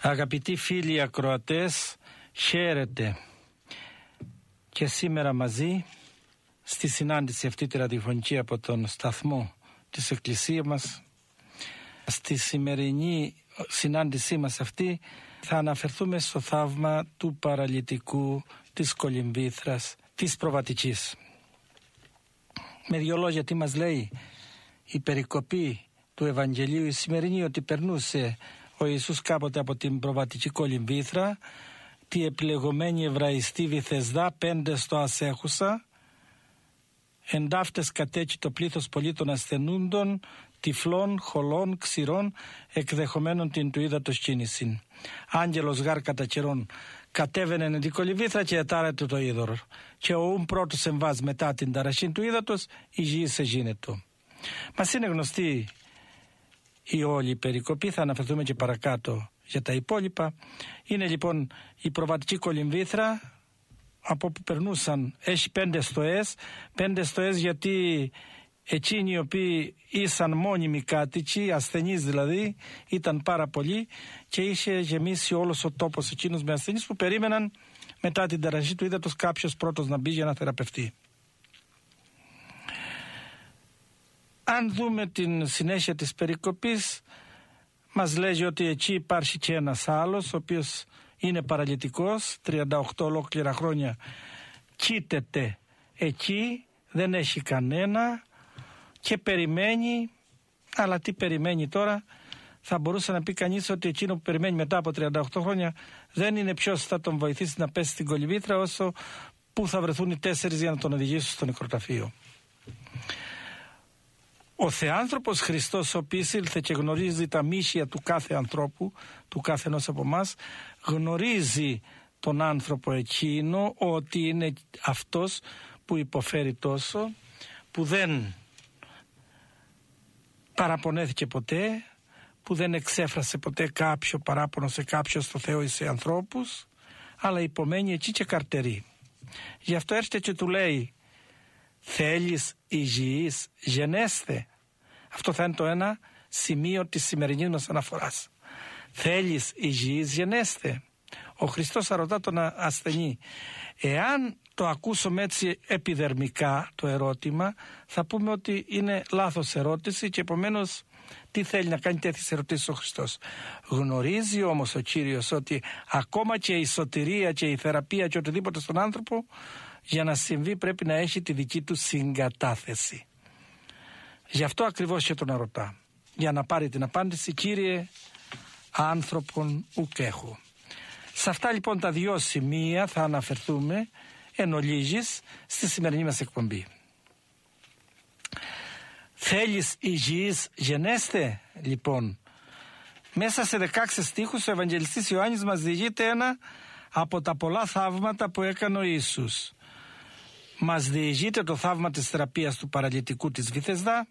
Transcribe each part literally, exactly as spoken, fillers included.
Αγαπητοί φίλοι ακροατές, χαίρετε και σήμερα μαζί στη συνάντηση αυτή τη ραδιοφωνική από τον σταθμό της Εκκλησίας μας. Στη σημερινή συνάντησή μας αυτή θα αναφερθούμε στο θαύμα του παραλυτικού της Κολυμβήθρας της Προβατικής. Με δύο λόγια τι μας λέει η περικοπή του Ευαγγελίου η σημερινή, ότι περνούσε ο Ιησούς κάποτε από την Προβατική Κολυμβήθρα, τη επιλεγωμένη Εβραϊστή Βηθεσδά, πέντε στο ασέχουσα, εντάφτες κατέκει το πλήθος πολίτων ασθενούντων, τυφλών, χολών, ξηρών, εκδεχομένων την του ύδατος κίνησιν. Άγγελος γάρ κατά καιρών κατέβαινε εν την Κολυμβήθρα και ετάρεται το είδωρ. Και ο ούν πρώτος εμβάς μετά την ταραχήν του ύδατος, η γη σε γίνετο. Μας είναι γνωστή η όλη περικοπή, θα αναφερθούμε και παρακάτω για τα υπόλοιπα. Είναι λοιπόν η Προβατική Κολυμβήθρα, από που περνούσαν, έχει πέντε στοές, πέντε στοές γιατί εκείνοι οι οποίοι ήσαν μόνιμοι κάτοικοι, ασθενείς δηλαδή, ήταν πάρα πολλοί και είχε γεμίσει όλος ο τόπος εκείνος με ασθενείς που περίμεναν μετά την ταραχή του ύδατος κάποιος πρώτος να μπει για να θεραπευτεί. Αν δούμε την συνέχεια της περικοπής, μας λέει ότι εκεί υπάρχει και ένας άλλος, ο οποίος είναι παραλυτικός, τριάντα οκτώ ολόκληρα χρόνια κοίταται εκεί, δεν έχει κανένα και περιμένει. Αλλά τι περιμένει τώρα? Θα μπορούσε να πει κανείς ότι εκείνο που περιμένει μετά από τριάντα οκτώ χρόνια δεν είναι ποιος θα τον βοηθήσει να πέσει στην Κολυμβήθρα, όσο που θα βρεθούν οι τέσσερις για να τον οδηγήσουν στο νεκροταφείο. Ο Θεάνθρωπος Χριστός, ο οποίος ήλθε και γνωρίζει τα μύχια του κάθε ανθρώπου, του κάθε ενός από εμάς, γνωρίζει τον άνθρωπο εκείνο ότι είναι αυτός που υποφέρει τόσο, που δεν παραπονέθηκε ποτέ, που δεν εξέφρασε ποτέ κάποιο παράπονο σε κάποιο στο Θεό ή σε ανθρώπους, αλλά υπομένει εκεί και καρτερεί. Γι' αυτό έρχεται και του λέει: θέλεις υγιής, γενέστε. Αυτό θα είναι το ένα σημείο της σημερινής μας αναφοράς. Θέλεις υγιής, γενέστε. Ο Χριστός ρωτά τον ασθενή. Εάν το ακούσουμε έτσι επιδερμικά το ερώτημα, θα πούμε ότι είναι λάθος ερώτηση και επομένως τι θέλει να κάνει τέτοιες ερωτήσεις ο Χριστός? Γνωρίζει όμως ο Κύριος ότι ακόμα και η σωτηρία και η θεραπεία και οτιδήποτε στον άνθρωπο, για να συμβεί πρέπει να έχει τη δική του συγκατάθεση. Γι' αυτό ακριβώς και τον ρωτά, για να πάρει την απάντηση: Κύριε, άνθρωπον ουκ έχω. Σε αυτά λοιπόν τα δυο σημεία θα αναφερθούμε εν ολίγης στη σημερινή μας εκπομπή. Θέλεις υγιής, γενέστε? Λοιπόν, μέσα σε δεκαέξι στίχους ο Ευαγγελιστής Ιωάννης μας διηγείται ένα από τα πολλά θαύματα που έκανε ο Ιησούς. Μας διηγείται το θαύμα της θεραπείας του παραλυτικού της Βηθεσδά.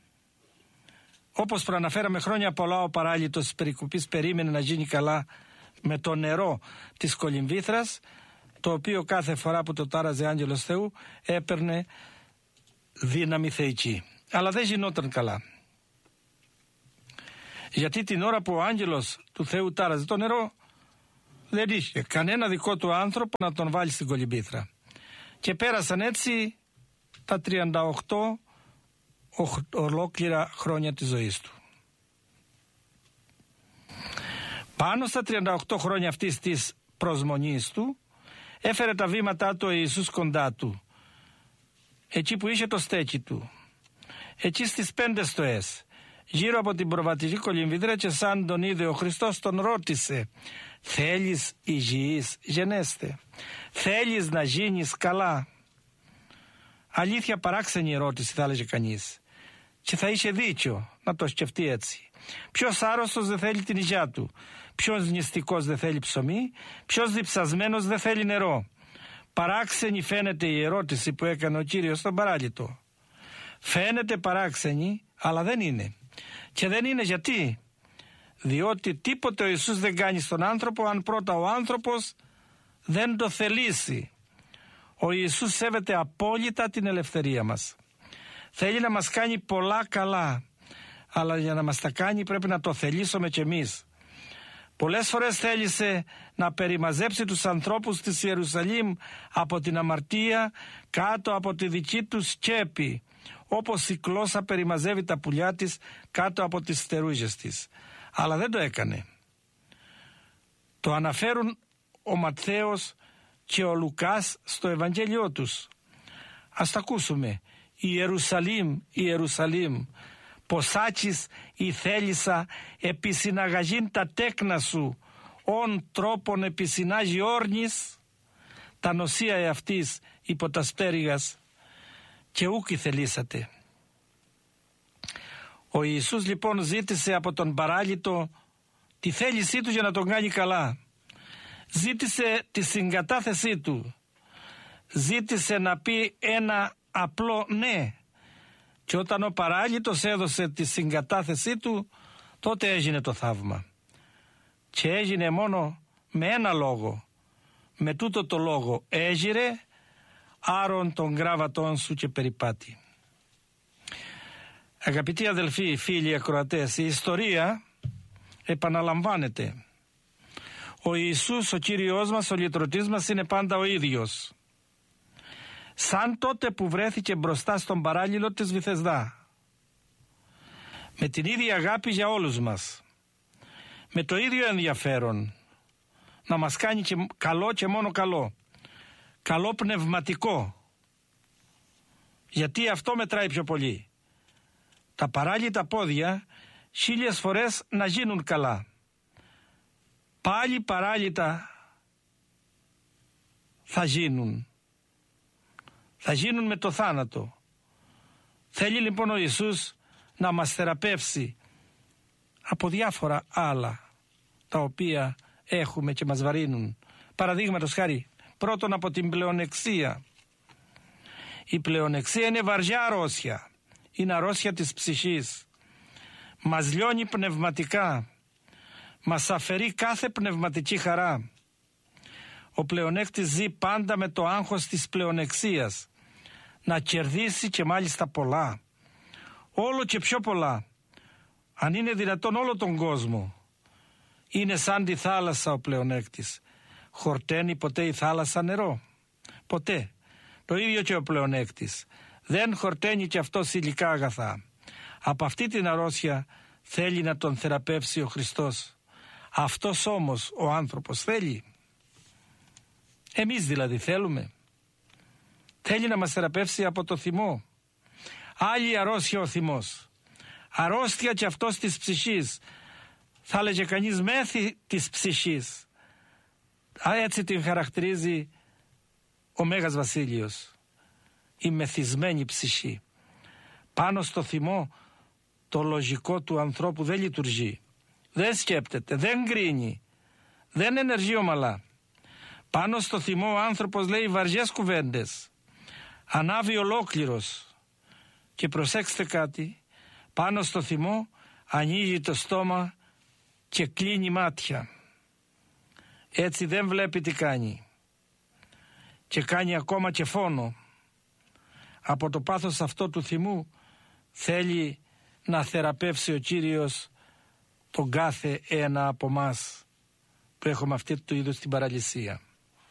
Όπως προαναφέραμε, χρόνια πολλά ο παράλυτος της περικοπής περίμενε να γίνει καλά με το νερό της Κολυμβήθρας, το οποίο κάθε φορά που το τάραζε άγγελος Θεού έπαιρνε δύναμη θεϊκή. Αλλά δεν γινόταν καλά. Γιατί την ώρα που ο άγγελος του Θεού τάραζε το νερό, δεν είχε κανένα δικό του άνθρωπο να τον βάλει στην Κολυμβήθρα. Και πέρασαν έτσι τα τριάντα οκτώ ολόκληρα χρόνια της ζωής του. Πάνω στα τριάντα οκτώ χρόνια αυτής της προσμονής του, έφερε τα βήματά του ο Ιησούς κοντά του, εκεί που είχε το στέκι του, εκεί στις πέντε στοές, γύρω από την Προβατική Κολυμβήθρα, και σαν τον είδε ο Χριστός τον ρώτησε: θέλεις υγιής, γενέστε? Θέλεις να γίνεις καλά? Αλήθεια παράξενη ερώτηση, θα έλεγε κανείς, και θα είχε δίκιο να το σκεφτεί έτσι. Ποιος άρρωστος δεν θέλει την υγειά του? Ποιος νηστικός δεν θέλει ψωμί? Ποιος διψασμένος δεν θέλει νερό? Παράξενη φαίνεται η ερώτηση που έκανε ο Κύριος στον παράλυτο. Φαίνεται παράξενη, αλλά δεν είναι. Και δεν είναι γιατί? Διότι τίποτε ο Ιησούς δεν κάνει στον άνθρωπο αν πρώτα ο άνθρωπος δεν το θελήσει. Ο Ιησούς σέβεται απόλυτα την ελευθερία μας. Θέλει να μας κάνει πολλά καλά, αλλά για να μας τα κάνει πρέπει να το θελήσουμε κι εμείς. Πολλές φορές θέλησε να περιμαζέψει τους ανθρώπους της Ιερουσαλήμ από την αμαρτία κάτω από τη δική τους τσέπη, όπως η κλώσσα περιμαζεύει τα πουλιά της κάτω από τις στερούζες της. Αλλά δεν το έκανε. Το αναφέρουν ο Ματθαίος και ο Λουκάς στο Ευαγγέλιό τους. Ας τα ακούσουμε. Ιερουσαλήμ, Ιερουσαλήμ, ποσάκης η θέλησα επισυναγαγήν τα τέκνα σου, ον τρόπον επισυνάγει όρνης, τα νοσία εαυτής υπό τα στέριγας, και ούκ θελήσατε. Ο Ιησούς λοιπόν ζήτησε από τον παράλυτο τη θέλησή του για να τον κάνει καλά. Ζήτησε τη συγκατάθεσή του. Ζήτησε να πει ένα απλό ναι. Και όταν ο παράλυτος έδωσε τη συγκατάθεσή του, τότε έγινε το θαύμα. Και έγινε μόνο με ένα λόγο. Με τούτο το λόγο έγειρε, άρον των γράβατών σου και περιπάτη. Αγαπητοί αδελφοί, φίλοι ακροατές, η ιστορία επαναλαμβάνεται. Ο Ιησούς, ο Κύριος μας, ο λυτρωτής μας είναι πάντα ο ίδιος. Σαν τότε που βρέθηκε μπροστά στον παράλυτο της Βηθεσδά. Με την ίδια αγάπη για όλους μας. Με το ίδιο ενδιαφέρον. Να μας κάνει και καλό και μόνο καλό. Καλό πνευματικό. Γιατί αυτό μετράει πιο πολύ. Τα παράλυτα πόδια χίλιες φορές να γίνουν καλά. Πάλι παράλυτα θα γίνουν. Θα γίνουν με το θάνατο. Θέλει λοιπόν ο Ιησούς να μας θεραπεύσει από διάφορα άλλα τα οποία έχουμε και μας βαρύνουν. Παραδείγματος χάρη, πρώτον από την πλεονεξία. Η πλεονεξία είναι βαριά αρρώστια. Είναι αρρώστια της ψυχής. Μας λιώνει πνευματικά. Μας αφαιρεί κάθε πνευματική χαρά. Ο πλεονέκτης ζει πάντα με το άγχος της πλεονεξίας. Να κερδίσει και μάλιστα πολλά. Όλο και πιο πολλά. Αν είναι δυνατόν όλο τον κόσμο. Είναι σαν τη θάλασσα ο πλεονέκτης. Χορταίνει ποτέ η θάλασσα νερό? Ποτέ. Το ίδιο και ο πλεονέκτης. Δεν χορταίνει και αυτός υλικά αγαθά. Από αυτή την αρρώστια θέλει να τον θεραπεύσει ο Χριστός. Αυτός όμως ο άνθρωπος θέλει. Εμείς δηλαδή θέλουμε. Θέλει να μας θεραπεύσει από το θυμό. Άλλη αρρώστια ο θυμός. Αρρώστια και αυτός της ψυχής. Θα έλεγε κανείς μέθη της ψυχής. Έτσι την χαρακτηρίζει ο Μέγας Βασίλειος. Η μεθυσμένη ψυχή. Πάνω στο θυμό το λογικό του ανθρώπου δεν λειτουργεί. Δεν σκέπτεται, δεν κρίνει, δεν ενεργεί ομαλά. Πάνω στο θυμό ο άνθρωπος λέει βαριές κουβέντες. Ανάβει ολόκληρος. Και προσέξτε κάτι, πάνω στο θυμό ανοίγει το στόμα και κλείνει μάτια. Έτσι δεν βλέπει τι κάνει. Και κάνει ακόμα και φόνο. Από το πάθος αυτό του θυμού θέλει να θεραπεύσει ο Κύριος τον κάθε ένα από μας που έχουμε αυτή του είδους την παραλυσία.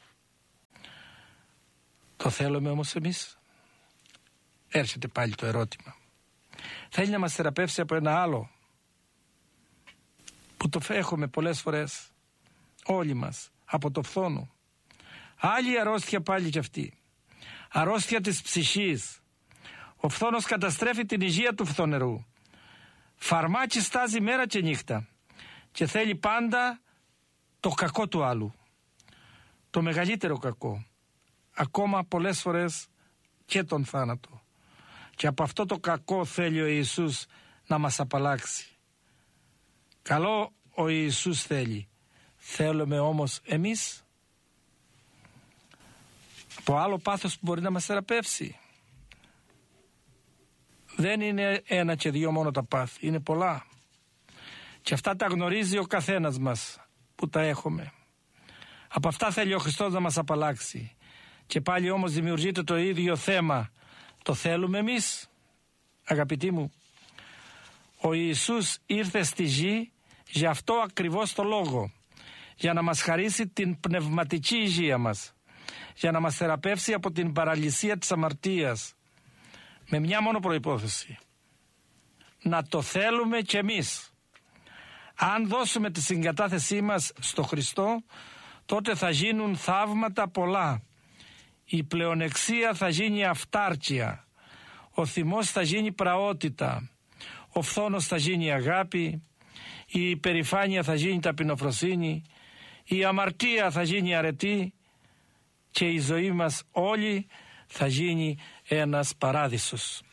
Το θέλουμε όμως εμείς? Έρχεται πάλι το ερώτημα. Θέλει να μας θεραπεύσει από ένα άλλο που το έχουμε πολλές φορές όλοι μας, από το φθόνο. Άλλη αρρώστια πάλι κι αυτή. Αρρώστια της ψυχής. Ο φθόνος καταστρέφει την υγεία του φθονερού. Φαρμάκι στάζει μέρα και νύχτα και θέλει πάντα το κακό του άλλου. Το μεγαλύτερο κακό. Ακόμα πολλές φορές και τον θάνατο. Και από αυτό το κακό θέλει ο Ιησούς να μας απαλλάξει. Καλό ο Ιησούς θέλει. Θέλουμε όμως εμείς? Από άλλο πάθος που μπορεί να μας θεραπεύσει. Δεν είναι ένα και δύο μόνο τα πάθη, είναι πολλά. Και αυτά τα γνωρίζει ο καθένας μας που τα έχουμε. Από αυτά θέλει ο Χριστός να μας απαλλάξει. Και πάλι όμως δημιουργείται το ίδιο θέμα. Το θέλουμε εμείς? Αγαπητοί μου, ο Ιησούς ήρθε στη γη για αυτό ακριβώς το λόγο. για να μας χαρίσει την πνευματική υγεία μας, για να μας θεραπεύσει από την παραλυσία της αμαρτίας, με μια μόνο προϋπόθεση: να το θέλουμε κι εμείς. Αν δώσουμε τη συγκατάθεσή μας στο Χριστό, τότε θα γίνουν θαύματα πολλά. Η πλεονεξία θα γίνει αυτάρκεια, ο θυμός θα γίνει πραότητα, ο φθόνος θα γίνει αγάπη, η υπερηφάνεια θα γίνει ταπεινοφροσύνη, η αμαρτία θα γίνει αρετή και η ζωή μας όλη θα γίνει ένας παράδεισος.